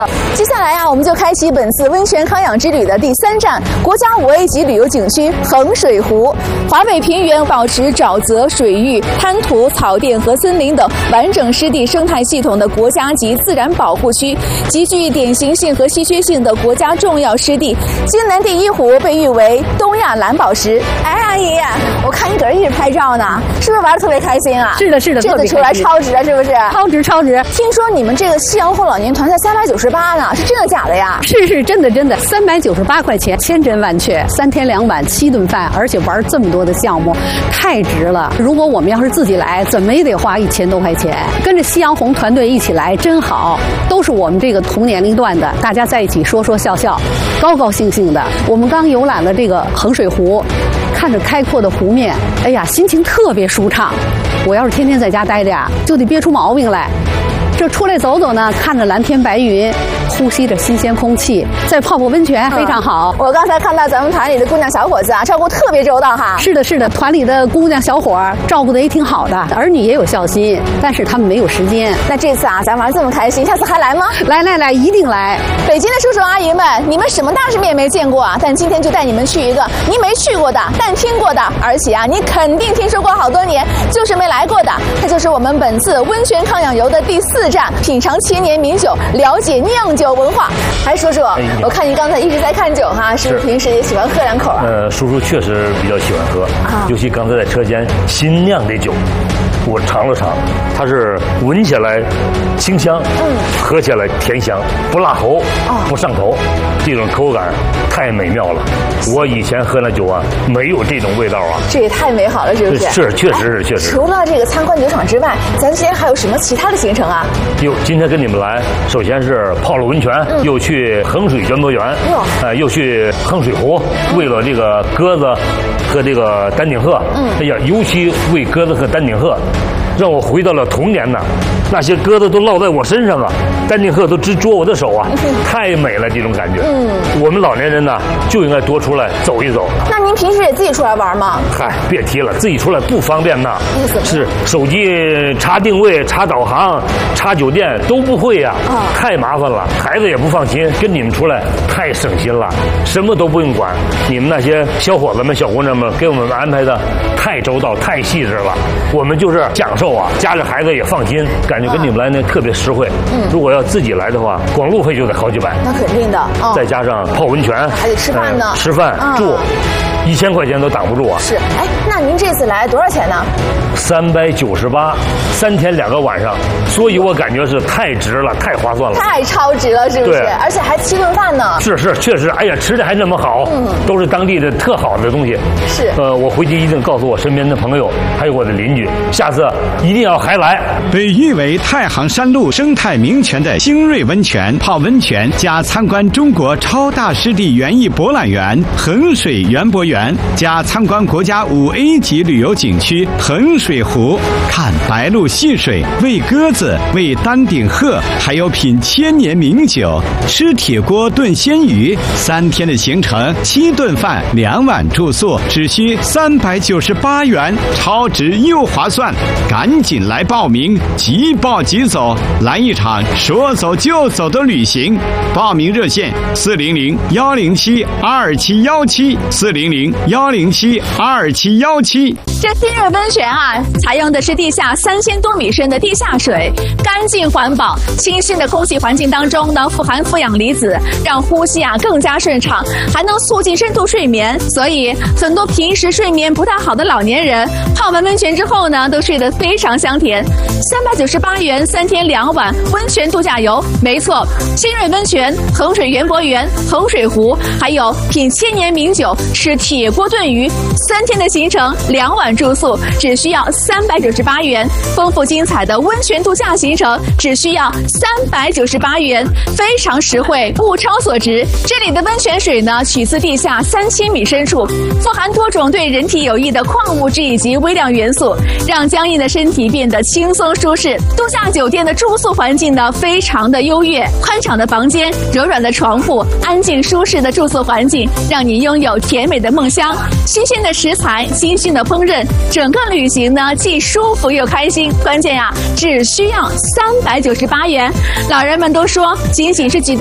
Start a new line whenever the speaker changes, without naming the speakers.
接下来我们就开启本次温泉康养之旅的第3站，国家5A 级旅游景区衡水湖。华北平原保持沼泽、水域、滩涂、草甸和森林等完整湿地生态系统的国家级自然保护区，极具典型性和稀缺性的国家重要湿地。京南第1湖被誉为东亚蓝宝石。哎，阿姨，我看你搁这一直拍照呢，是不是玩得特别开心啊？
是的，是的，
这次出来超值啊，是不是？
超值，超值！
听说你们这个夕阳红老年团才398呢，是真的假的呀？
是真的，398块钱，千真万确，3天2晚7顿饭，而且玩这么多的项目，太值了。如果我们要是自己来，怎么也得花1000多块钱。跟着夕阳红团队一起来，真好，都是我们这个同年龄段的，大家在一起说说笑笑，高高兴兴的。我们刚游览了这个衡水湖，看着开阔的湖面，哎呀，心情特别舒畅。我要是天天在家待着呀，就得憋出毛病来。这出来走走呢，看着蓝天白云，呼吸着新鲜空气，再泡泡温泉，非常好。
我刚才看到咱们团里的姑娘小伙子照顾特别周到哈。
是的，团里的姑娘小伙照顾的也挺好的，儿女也有孝心，但是他们没有时间。
那这次咱玩这么开心，下次还来吗？
来，一定来。
北京的叔叔阿姨们，你们什么大世面没见过啊？但今天就带你们去一个你没去过的，但听过的，而且你肯定听说过好多年，就是没来过的。它就是我们本次温泉康养游的第4站，品尝千年名酒，了解酿酒文化。还叔叔，我看您刚才一直在看酒哈，是不是平时也喜欢喝2口啊？
叔叔确实比较喜欢喝，尤其刚才在车间新酿的酒，我尝了尝，它是闻起来清香，喝起来甜香，不辣喉，不上头，这种口感太美妙了。我以前喝那酒啊，没有这种味道啊。
这也太美好了，是不是？
是，确实。
除了这个参观酒厂之外，咱今天还有什么其他的行程啊？
今天跟你们来，首先是泡了温泉，又去衡水园博园，又去衡水湖，为了这个鸽子和这个丹顶鹤，哎呀，尤其为鸽子和丹顶鹤，让我回到了童年呐。那些鸽子都落在我身上啊，丹顶鹤都直捉我的手啊，太美了这种感觉。我们老年人呢就应该多出来走一走。
那您平时也自己出来玩吗？
嗨，别提了，自己出来不方便呐。是手机查定位、查导航、查酒店都不会呀，太麻烦了，孩子也不放心。跟你们出来太省心了，什么都不用管。你们那些小伙子们、小姑娘们给我们安排的太周到、太细致了，我们就是享受啊，家里孩子也放心，感觉跟你们来呢特别实惠。如果要自己来的话，光路费就得好几百。
那肯定的，
再加上泡温泉，
还得吃饭呢，
吃饭住，1000块钱都挡不住啊。
是，哎，那您这次来多少钱呢
？398，3天2个晚上，所以我感觉是太值了，太划算了，
太超值了，是不是？而且还7顿饭呢。
是，确实，哎呀，吃的还那么好，都是当地的特好的东西。
是，
我回去一定告诉我身边的朋友，还有我的邻居，下次一定要还来。
被誉为太行山路生态名泉的新锐温泉，泡温泉加参观中国超大湿地园艺博览园衡水园博园，加参观国家5A 级旅游景区衡水湖，看白鹭戏水，喂鸽子，喂丹顶鹤，还有品千年名酒，吃铁锅炖鲜鱼。3天的行程，7顿饭2晚住宿，只需398元，超值又划算，赶紧来报名，即报即走，来一场说走就走的旅行。报名热线400-107-2717，400-107-2717。
这新锐温泉采用的是地下3000多米深的地下水，干净环保，清新的空气环境当中呢，富含负氧离子，让呼吸更加顺畅，还能促进深度睡眠。所以很多平时睡眠不太好的老年人，泡完温泉之后呢，都睡得非常香甜。398元3天2晚温泉度假游，没错，新锐温泉、衡水园博园、衡水湖，还有品千年名酒、吃铁锅炖鱼，3天的行程2晚住宿只需要398元，丰富精彩的温泉度假行程只需要398元，非常实惠，物超所值。这里的温泉水呢，取自地下3000米深处，富含多种对人体有益的矿物质以及微量元素，让僵硬的身体变得轻松舒适。度假酒店的住宿环境呢，非常的优越，宽敞的房间、柔软的床铺、安静舒适的住宿环境，让你拥有甜美的梦梦乡。新鲜的食材，精心的烹饪，整个旅行呢既舒服又开心。关键呀，只需要398元。老人们都说，仅仅是几